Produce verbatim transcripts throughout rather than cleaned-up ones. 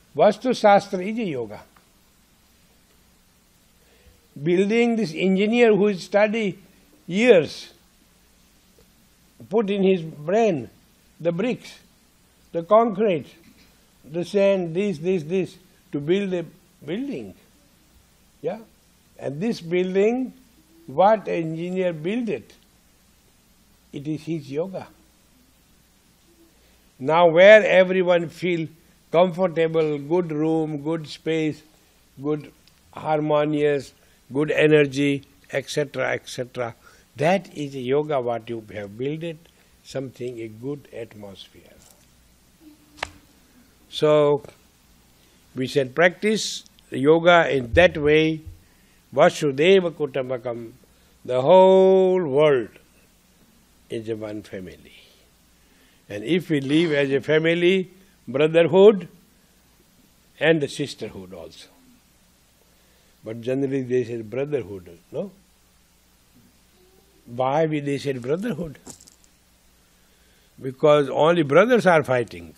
Vastu Shastra is a yoga. Building, this engineer who study years, put in his brain the bricks, the concrete, the sand, this, this, this, to build a building. Yeah? And this building, what engineer built it, it is his yoga. Now where everyone feel comfortable, good room, good space, good harmonious, good energy, et cetera, et cetera. That is a yoga what you have built it, something, a good atmosphere. So, we said practice yoga in that way, Vasudeva Kutumbakam, the whole world is a one family. And if we live as a family, brotherhood and the sisterhood also. But generally they said brotherhood, no? Why we they said brotherhood? Because only brothers are fighting,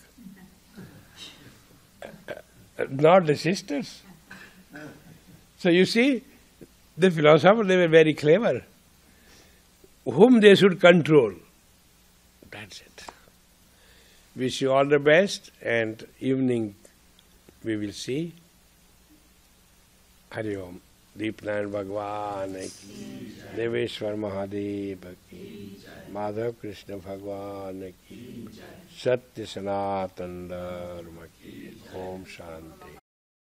not the sisters. So you see, the philosophers, they were very clever. Whom they should control, that's it. Wish you all the best, and evening we will see. Hari Om. Deepnayan Bhagwan ki, Deveshwar Mahadev ki, Madhav Krishna Bhagwan ki, Satya Sanatana Dharma ki, Om Shanti.